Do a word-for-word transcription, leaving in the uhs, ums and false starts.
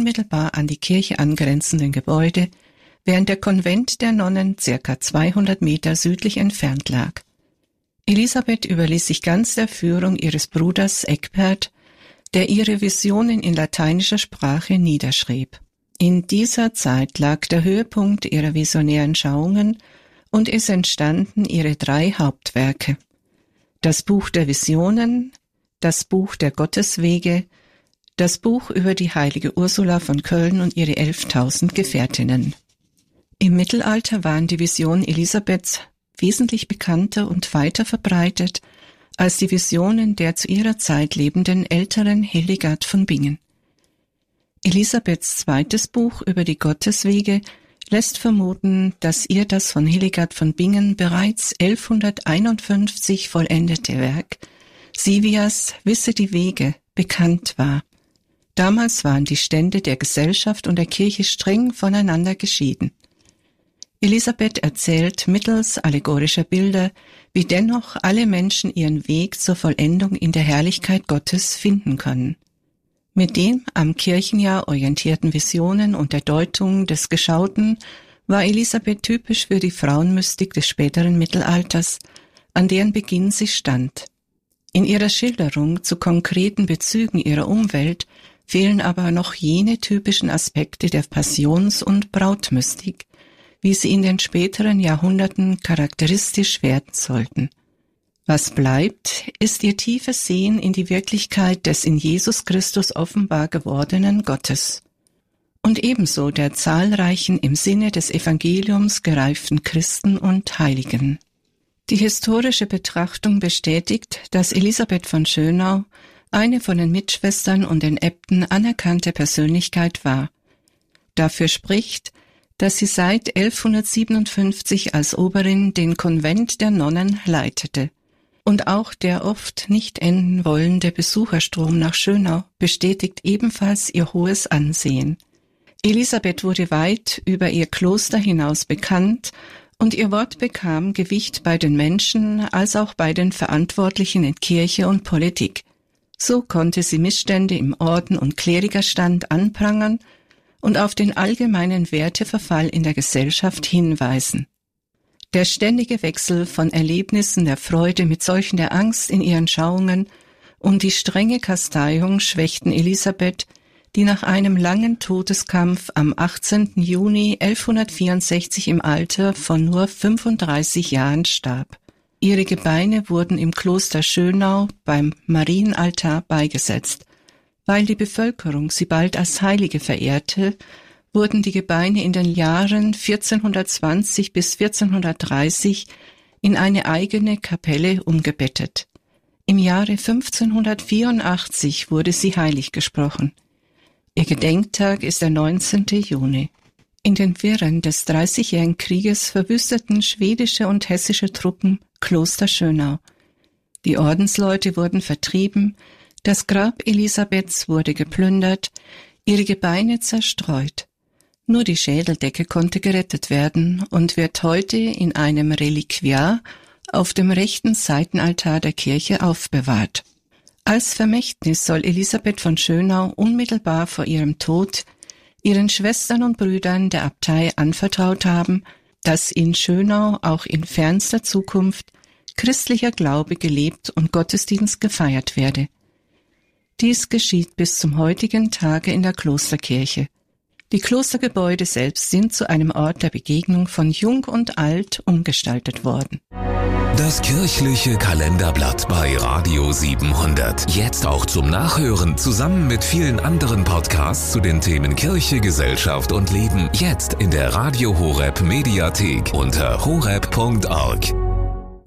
unmittelbar an die Kirche angrenzenden Gebäude, während der Konvent der Nonnen circa zweihundert Meter südlich entfernt lag. Elisabeth überließ sich ganz der Führung ihres Bruders Egbert, der ihre Visionen in lateinischer Sprache niederschrieb. In dieser Zeit lag der Höhepunkt ihrer visionären Schauungen und es entstanden ihre drei Hauptwerke: das Buch der Visionen, das Buch der Gotteswege, das Buch über die heilige Ursula von Köln und ihre elftausend Gefährtinnen. Im Mittelalter waren die Visionen Elisabeths wesentlich bekannter und weiter verbreitet als die Visionen der zu ihrer Zeit lebenden älteren Hildegard von Bingen. Elisabeths zweites Buch über die Gotteswege lässt vermuten, dass ihr das von Hildegard von Bingen bereits elfhunderteinundfünfzig vollendete Werk Sivias Wisse die Wege bekannt war. Damals waren die Stände der Gesellschaft und der Kirche streng voneinander geschieden. Elisabeth erzählt mittels allegorischer Bilder, wie dennoch alle Menschen ihren Weg zur Vollendung in der Herrlichkeit Gottes finden können. Mit den am Kirchenjahr orientierten Visionen und der Deutung des Geschauten war Elisabeth typisch für die Frauenmystik des späteren Mittelalters, an deren Beginn sie stand. In ihrer Schilderung zu konkreten Bezügen ihrer Umwelt fehlen aber noch jene typischen Aspekte der Passions- und Brautmystik, wie sie in den späteren Jahrhunderten charakteristisch werden sollten. Was bleibt, ist ihr tiefes Sehen in die Wirklichkeit des in Jesus Christus offenbar gewordenen Gottes und ebenso der zahlreichen im Sinne des Evangeliums gereiften Christen und Heiligen. Die historische Betrachtung bestätigt, dass Elisabeth von Schönau eine von den Mitschwestern und den Äbten anerkannte Persönlichkeit war. Dafür spricht, dass sie seit elfhundertsiebenundfünfzig als Oberin den Konvent der Nonnen leitete. Und auch der oft nicht enden wollende Besucherstrom nach Schönau bestätigt ebenfalls ihr hohes Ansehen. Elisabeth wurde weit über ihr Kloster hinaus bekannt und ihr Wort bekam Gewicht bei den Menschen als auch bei den Verantwortlichen in Kirche und Politik. So konnte sie Missstände im Orden und Klerikerstand anprangern und auf den allgemeinen Werteverfall in der Gesellschaft hinweisen. Der ständige Wechsel von Erlebnissen der Freude mit solchen der Angst in ihren Schauungen und die strenge Kasteiung schwächten Elisabeth, die nach einem langen Todeskampf am achtzehnten Juni elfhundertvierundsechzig im Alter von nur fünfunddreißig Jahren starb. Ihre Gebeine wurden im Kloster Schönau beim Marienaltar beigesetzt. Weil die Bevölkerung sie bald als Heilige verehrte, wurden die Gebeine in den Jahren vierzehnhundertzwanzig bis vierzehnhundertdreißig in eine eigene Kapelle umgebettet. Im Jahre fünfzehnhundertvierundachtzig wurde sie heilig gesprochen. Ihr Gedenktag ist der neunzehnten Juni. In den Wirren des Dreißigjährigen Krieges verwüsteten schwedische und hessische Truppen Kloster Schönau. Die Ordensleute wurden vertrieben, das Grab Elisabeths wurde geplündert, ihre Gebeine zerstreut. Nur die Schädeldecke konnte gerettet werden und wird heute in einem Reliquiar auf dem rechten Seitenaltar der Kirche aufbewahrt. Als Vermächtnis soll Elisabeth von Schönau unmittelbar vor ihrem Tod ihren Schwestern und Brüdern der Abtei anvertraut haben, dass in Schönau auch in fernster Zukunft christlicher Glaube gelebt und Gottesdienst gefeiert werde. Dies geschieht bis zum heutigen Tage in der Klosterkirche. Die Klostergebäude selbst sind zu einem Ort der Begegnung von Jung und Alt umgestaltet worden. Das kirchliche Kalenderblatt bei Radio siebenhundert. Jetzt auch zum Nachhören, zusammen mit vielen anderen Podcasts zu den Themen Kirche, Gesellschaft und Leben. Jetzt in der Radio Horeb Mediathek unter horeb punkt org.